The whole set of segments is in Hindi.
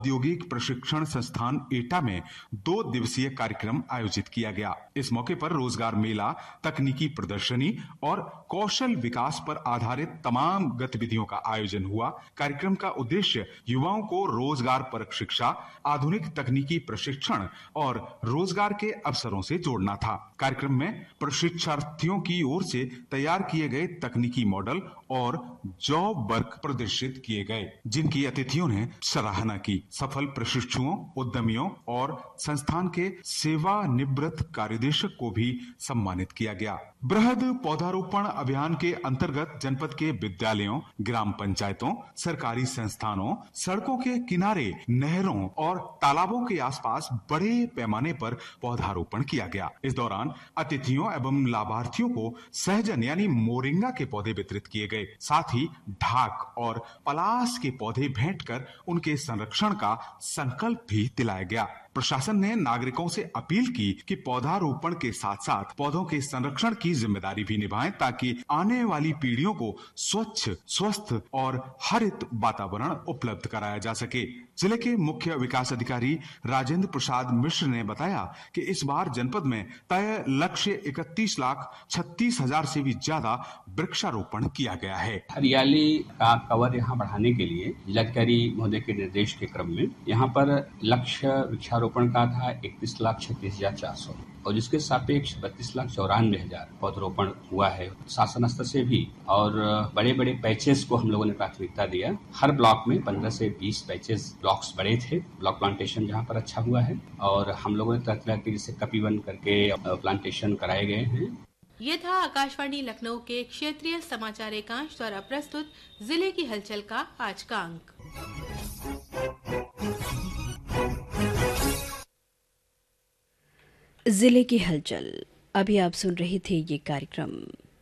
औद्योगिक प्रशिक्षण संस्थान एटा में 2 दिवसीय कार्यक्रम आयोजित किया गया। इस मौके पर रोजगार मेला, तकनीकी प्रदर्शनी और कौशल विकास पर आधारित तमाम गतिविधियों का आयोजन हुआ। कार्यक्रम का उद्देश्य युवाओं को रोजगार परक शिक्षा, आधुनिक तकनीकी प्रशिक्षण और रोजगार के अवसरों से जोड़ना था। कार्यक्रम में प्रशिक्षार्थियों की ओर से तैयार किए गए तकनीकी मॉडल और जॉब वर्क प्रदर्शित किए गए, जिनकी अतिथियों ने सराहना की। सफल प्रशिक्षुओं, उद्यमियों और संस्थान के सेवानिवृत्त कार्यदेशक को भी सम्मानित किया गया। बृहद पौधारोपण अभियान के अंतर्गत जनपद के विद्यालयों, ग्राम पंचायतों, सरकारी संस्थानों, सड़कों के किनारे, नहरों और तालाबों के आसपास बड़े पैमाने पर पौधारोपण किया गया। इस दौरान अतिथियों एवं लाभार्थियों को सहजन यानी मोरिंगा के पौधे वितरित किए गए। साथ ही ढाक और पलास के पौधे भेंट कर उनके संरक्षण का संकल्प भी दिलाया गया। प्रशासन ने नागरिकों से अपील की कि पौधारोपण के साथ साथ पौधों के संरक्षण की जिम्मेदारी भी निभाएं, ताकि आने वाली पीढ़ियों को स्वच्छ, स्वस्थ और हरित वातावरण उपलब्ध कराया जा सके। जिले के मुख्य विकास अधिकारी राजेंद्र प्रसाद मिश्र ने बताया कि इस बार जनपद में तय लक्ष्य 31,36,000 से भी ज्यादा वृक्षारोपण किया गया है। हरियाली का कवर यहाँ बढ़ाने के लिए जिलाधिकारी महोदय के निर्देश के क्रम में यहाँ पर लक्ष्य वृक्षारोपण का था 31,36,400 और जिसके सापेक्ष 32,94,000 पौधरोपण हुआ है। शासन स्तर से भी और बड़े बड़े पैचेस को हम लोगों ने प्राथमिकता दिया। हर ब्लॉक में 15 से 20 पैचेस, ब्लॉक्स बड़े थे, ब्लॉक प्लांटेशन जहाँ पर अच्छा हुआ है और हम लोगों ने तरह के जैसे कपिवन करके प्लांटेशन कराए गए हैं। ये था आकाशवाणी लखनऊ के क्षेत्रीय समाचार एकांश द्वारा प्रस्तुत जिले की हलचल का आज का अंक। जिले की हलचल। अभी आप सुन रहे थे ये कार्यक्रम।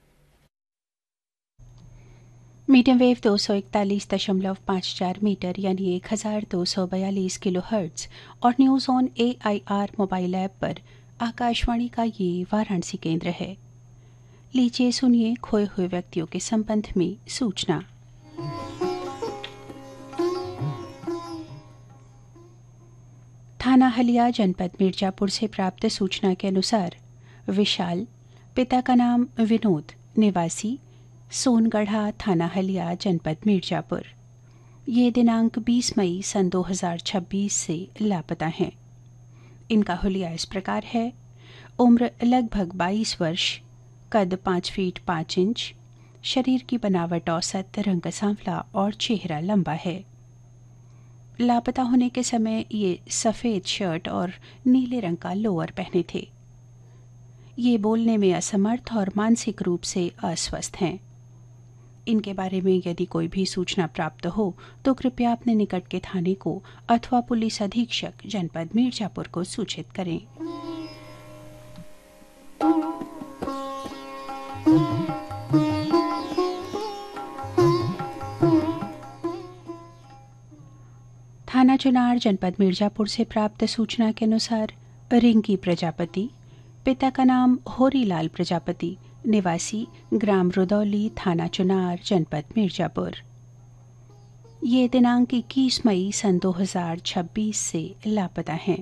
मीडियम वेव 241.54 मीटर यानी 1242 किलो हर्ट्ज और news on AIR mobile app पर आकाशवाणी का ये वाराणसी केंद्र है। लीजिए सुनिए खोए हुए व्यक्तियों के संबंध में सूचना। थाना हलिया जनपद मिर्जापुर से प्राप्त सूचना के अनुसार विशाल, पिता का नाम विनोद, निवासी सोनगढ़ा, थाना हलिया, जनपद मिर्जापुर, ये दिनांक 20 मई सन 2026 से लापता हैं। इनका हुलिया इस प्रकार है: उम्र लगभग 22 वर्ष, कद 5 फीट 5 इंच, शरीर की बनावट औसत, रंग सांवला और चेहरा लंबा है। लापता होने के समय ये सफ़ेद शर्ट और नीले रंग का लोअर पहने थे। ये बोलने में असमर्थ और मानसिक रूप से अस्वस्थ हैं। इनके बारे में यदि कोई भी सूचना प्राप्त हो तो कृपया अपने निकट के थाने को अथवा पुलिस अधीक्षक जनपद मिर्जापुर को सूचित करें। थाना चुनार जनपद मिर्जापुर से प्राप्त सूचना के अनुसार रिंकी प्रजापति, पिता का नाम होरीलाल प्रजापति, निवासी ग्राम रुदौली, थाना चुनार, जनपद मिर्जापुर, ये दिनांक 21 मई सन 2026 से लापता हैं।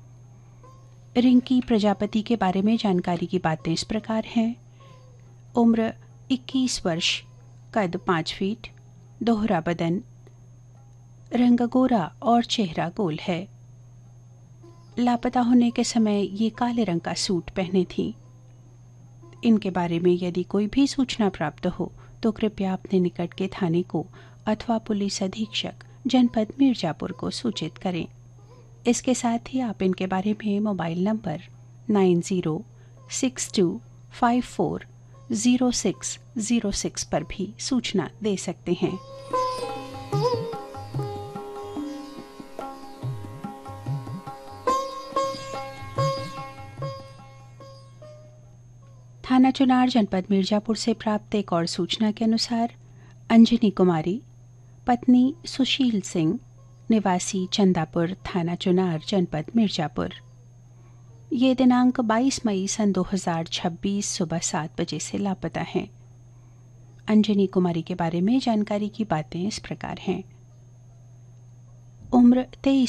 रिंकी प्रजापति के बारे में जानकारी की बातें इस प्रकार हैं: उम्र 21 वर्ष, कद 5 फीट, दोहरा बदन, रंग गोरा और चेहरा गोल है। लापता होने के समय ये काले रंग का सूट पहने थी। इनके बारे में यदि कोई भी सूचना प्राप्त हो तो कृपया अपने निकट के थाने को अथवा पुलिस अधीक्षक जनपद मिर्जापुर को सूचित करें। इसके साथ ही आप इनके बारे में मोबाइल नंबर 9062540606 पर भी सूचना दे सकते हैं। थाना चुनार जनपद मिर्जापुर से प्राप्त एक और सूचना के अनुसार अंजनी कुमारी, पत्नी सुशील सिंह, निवासी चंदापुर, थाना चुनार, जनपद मिर्जापुर, ये दिनांक 22 मई सन 2026 सुबह 7 बजे से लापता हैं। अंजनी कुमारी के बारे में जानकारी की बातें इस प्रकार हैं: उम्र 23